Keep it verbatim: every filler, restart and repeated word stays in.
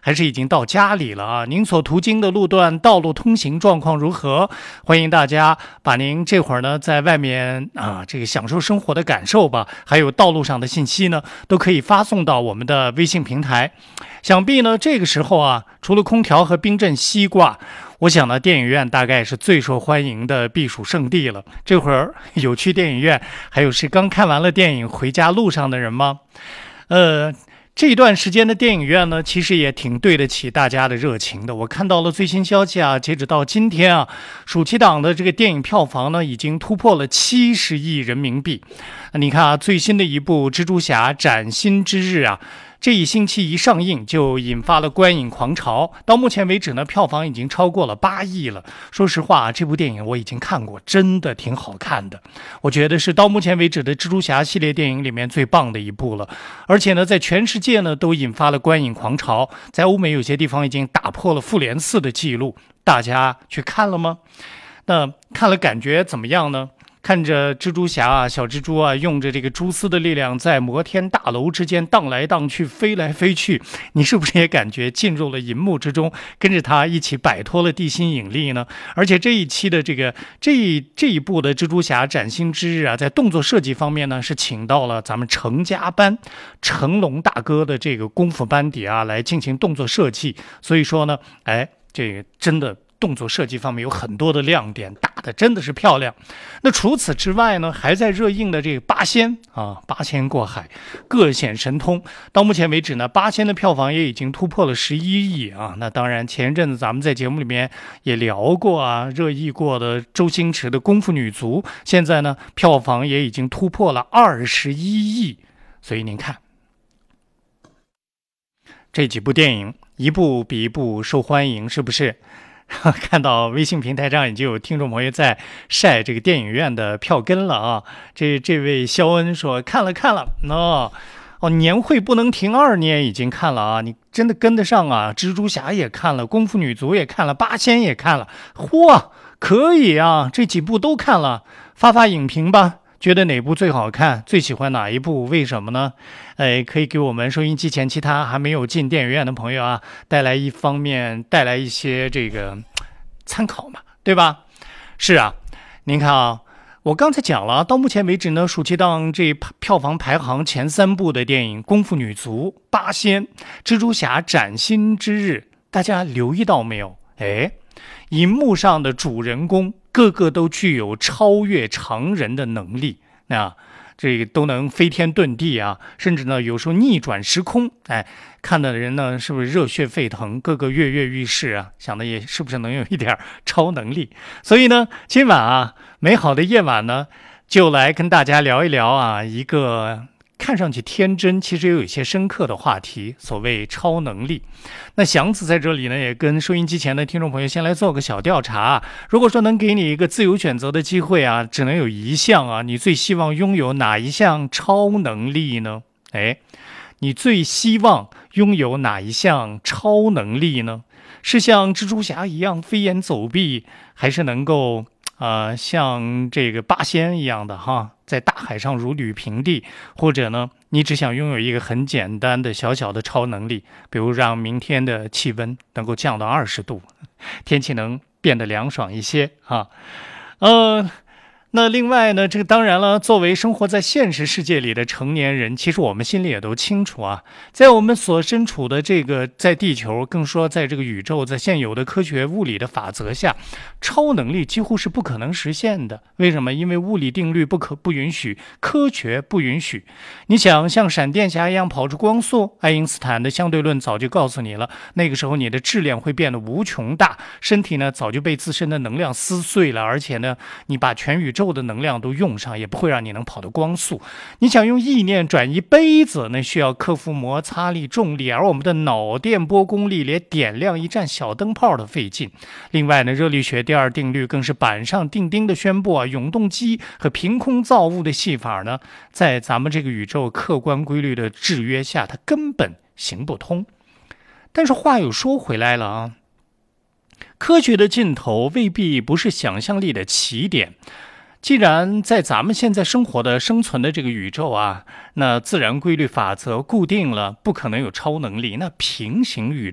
还是已经到家里了啊？您所途经的路段道路通行状况如何？欢迎大家把您这会儿呢在外面啊这个享受生活的感受吧，还有道路上的信息呢，都可以发送到我们的微信平台。想必呢这个时候啊，除了空调和冰镇西瓜，我想呢电影院大概是最受欢迎的避暑胜地了。这会儿有去电影院，还有是刚看完了电影回家路上的人吗？呃这一段时间的电影院呢，其实也挺对得起大家的热情的。我看到了最新消息啊，截止到今天啊，暑期档的这个电影票房呢，已经突破了七十亿人民币。你看啊，最新的一部《蜘蛛侠：崭新之日》啊，这一星期一上映就引发了观影狂潮，到目前为止呢，票房已经超过了八亿了。说实话，这部电影我已经看过，真的挺好看的。我觉得是到目前为止的蜘蛛侠系列电影里面最棒的一部了。而且呢，在全世界呢都引发了观影狂潮，在欧美有些地方已经打破了复联四的记录。大家去看了吗？那看了感觉怎么样呢？看着蜘蛛侠啊，小蜘蛛啊，用着这个蛛丝的力量在摩天大楼之间荡来荡去，飞来飞去，你是不是也感觉进入了银幕之中，跟着他一起摆脱了地心引力呢？而且这一期的这个这一这一部的蜘蛛侠崭新之日啊，在动作设计方面呢，是请到了咱们成家班成龙大哥的这个功夫班底啊，来进行动作设计。所以说呢，哎，这个真的动作设计方面有很多的亮点，打的真的是漂亮。那除此之外呢，还在热映的这个八仙啊，八仙过海，各显神通。到目前为止呢，八仙的票房也已经突破了十一亿啊。那当然，前一阵子咱们在节目里面也聊过啊，热议过的周星驰的《功夫女足》，现在呢票房也已经突破了二十一亿。所以您看，这几部电影一部比一部受欢迎，是不是？看到微信平台上已经有听众朋友在晒这个电影院的票根了啊！这这位肖恩说看了看了，哦哦，年会不能停二你也已经看了啊！你真的跟得上啊！蜘蛛侠也看了，功夫女足也看了，八仙也看了，嚯，可以啊！这几部都看了，发发影评吧。觉得哪部最好看？最喜欢哪一部？为什么呢？哎，可以给我们收音机前其他还没有进电影院的朋友啊，带来一方面带来一些这个参考嘛，对吧？是啊，您看啊，我刚才讲了，到目前为止呢，暑期档这票房排行前三部的电影《功夫女足》《八仙》《蜘蛛侠：崭新之日》，大家留意到没有？哎，荧幕上的主人公个个都具有超越常人的能力啊，这个都能飞天遁地啊，甚至呢有时候逆转时空，哎，看的人呢是不是热血沸腾，个个跃跃欲试啊？想的也是不是能有一点超能力？所以呢，今晚啊，美好的夜晚呢，就来跟大家聊一聊啊，一个看上去天真，其实也有一些深刻的话题，所谓超能力。那祥子在这里呢，也跟收音机前的听众朋友先来做个小调查。如果说能给你一个自由选择的机会啊，只能有一项啊，你最希望拥有哪一项超能力呢？哎，你最希望拥有哪一项超能力呢？是像蜘蛛侠一样飞檐走壁，还是能够呃，像这个八仙一样的哈，在大海上如履平地，或者呢，你只想拥有一个很简单的小小的超能力，比如让明天的气温能够降到二十度，天气能变得凉爽一些啊。呃，那另外呢，这个当然了，作为生活在现实世界里的成年人，其实我们心里也都清楚啊，在我们所身处的这个在地球，更说在这个宇宙，在现有的科学物理的法则下，超能力几乎是不可能实现的。为什么？因为物理定律不可不允许，科学不允许。你想像闪电侠一样跑出光速，爱因斯坦的相对论早就告诉你了，那个时候你的质量会变得无穷大，身体呢早就被自身的能量撕碎了，而且呢，你把全宇宙的能量都用上，也不会让你能跑得光速。你想用意念转移杯子，那需要克服摩擦力、重力，而我们的脑电波功力连点亮一盏小灯泡都费劲。另外呢，热力学第二定律更是板上钉钉的宣布啊，永动机和凭空造物的戏法呢，在咱们这个宇宙客观规律的制约下，它根本行不通。但是话又说回来了啊，科学的尽头未必不是想象力的起点。既然在咱们现在生活的生存的这个宇宙啊，那自然规律法则固定了，不可能有超能力，那平行宇